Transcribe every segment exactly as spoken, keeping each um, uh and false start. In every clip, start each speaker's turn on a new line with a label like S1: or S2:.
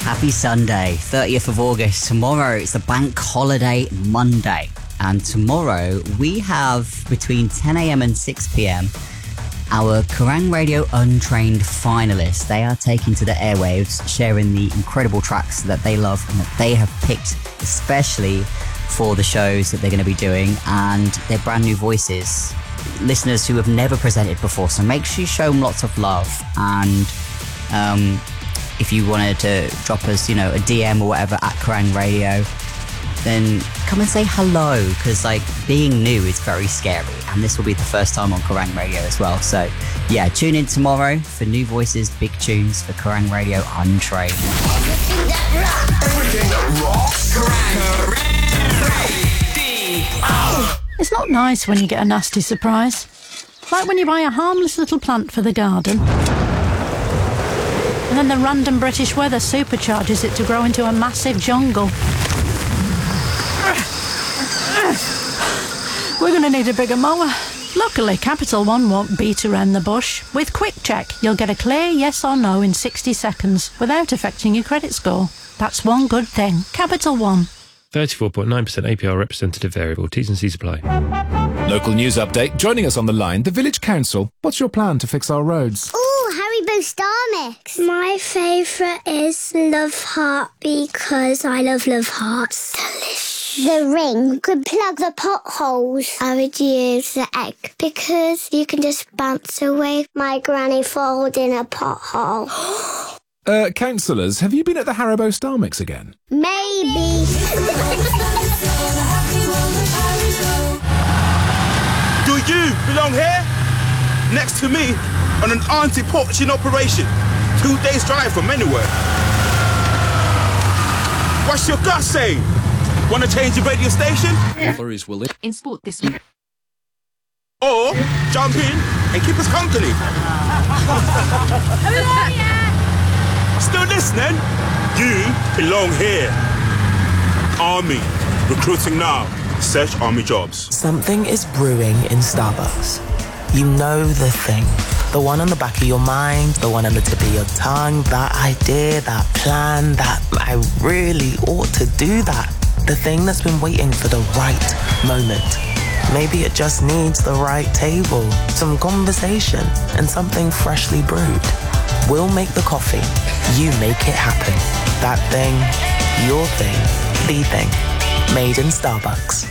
S1: Happy Sunday, thirtieth of August. Tomorrow it's the bank holiday Monday. And tomorrow we have between ten a.m. and six p.m. our Kerrang Radio Untrained finalists. They are taking to the airwaves, sharing the incredible tracks that they love and that they have picked especially for the shows that they're going to be doing, and their brand new voices. Listeners who have never presented before, so make sure you show them lots of love. And um, if you wanted to drop us, you know, a D M or whatever at Kerrang Radio, then come and say hello, because like being new is very scary, and this will be the first time on Kerrang Radio as well. So yeah, tune in tomorrow for new voices, big tunes for Kerrang Radio Untrained.
S2: Everything that rocks. Everything that rocks. Kerrang. Kerrang.
S3: It's not nice when you get a nasty surprise. Like when you buy a harmless little plant for the garden, and then the random British weather supercharges it to grow into a massive jungle. We're going to need a bigger mower. Luckily, Capital One won't beat around the bush. With Quick Check, you'll get a clear yes or no in sixty seconds without affecting your credit score. That's one good thing. Capital One.
S4: thirty-four point nine percent A P R representative variable. T's and C's apply.
S5: Local news update. Joining us on the line, the Village Council. What's your plan to fix our roads?
S6: Ooh, Haribo Star Mix. My favourite is Love Heart because I love Love Hearts. Delicious. The ring could plug the potholes. I would use the egg because you can just bounce away my granny falls in a pothole.
S5: Uh, councillors, have you been at the Haribo Star Mix again?
S6: Maybe.
S7: Do you belong here? Next to me on an anti-poaching operation. Two days drive from anywhere. What's your gut saying? Want to change your radio station?
S8: Flurries will in sport this week.
S7: Or jump in and keep us company. Still listening? You belong here. Army. Recruiting now. Search Army jobs.
S9: Something is brewing in Starbucks. You know the thing. The one on the back of your mind, the one on the tip of your tongue, that idea, that plan, that I really ought to do that. The thing that's been waiting for the right moment. Maybe it just needs the right table, some conversation, and something freshly brewed. We'll make the coffee. You make it happen. That thing, your thing, the thing. Made in Starbucks.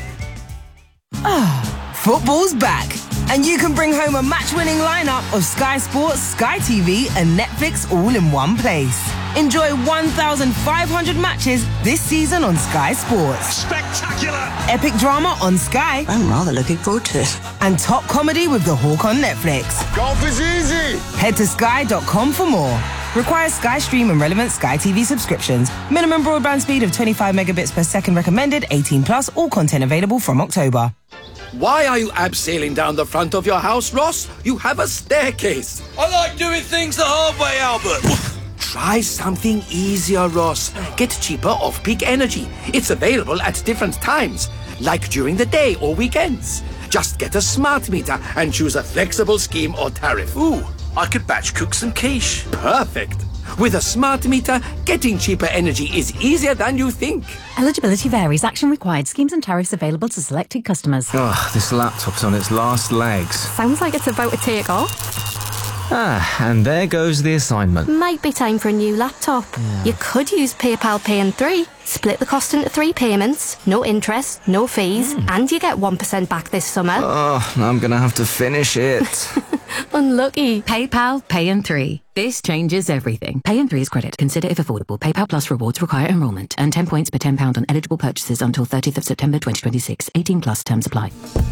S10: Ah, football's back. And you can bring home a match-winning lineup of Sky Sports, Sky T V and Netflix all in one place. Enjoy one thousand five hundred matches this season on Sky Sports.
S2: Spectacular!
S10: Epic drama on Sky.
S11: I'm rather looking forward to it.
S10: And top comedy with The Hawk on Netflix.
S2: Golf is easy!
S10: Head to sky dot com for more. Requires Sky Stream and relevant Sky T V subscriptions. Minimum broadband speed of twenty-five megabits per second recommended. eighteen plus. All content available from October.
S12: Why are you abseiling down the front of your house, Ross? You have a staircase.
S13: I like doing things the hard way, Albert.
S12: Try something easier, Ross. Get cheaper off-peak energy. It's available at different times, like during the day or weekends. Just get a smart meter and choose a flexible scheme or tariff.
S13: Ooh, I could batch cook some quiche.
S12: Perfect. With a smart meter, getting cheaper energy is easier than you think.
S14: Eligibility varies. Action required. Schemes and tariffs available to selected customers.
S15: Ugh, this laptop's on its last legs.
S16: Sounds like it's about to take off.
S15: Ah, and there goes the assignment.
S16: Might be time for a new laptop.
S15: Yeah.
S16: You could use PayPal Pay in three. Split the cost into three payments, no interest, no fees, mm. and you get one percent back this summer.
S15: Oh, I'm going to have to finish it.
S16: Unlucky.
S14: PayPal Pay in three. This changes everything. Pay in three is credit. Consider if affordable. PayPal Plus rewards require enrolment. Earn ten points per ten pounds on eligible purchases until thirtieth of September twenty twenty-six. eighteen plus terms apply.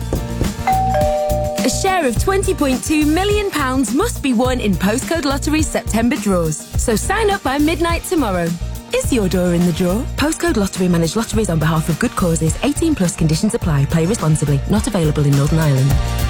S17: A share of twenty point two million pounds must be won in Postcode Lottery's September draws. So sign up by midnight tomorrow. Is your door in the draw? Postcode Lottery manage lotteries on behalf of good causes. eighteen plus conditions apply. Play responsibly. Not available in Northern Ireland.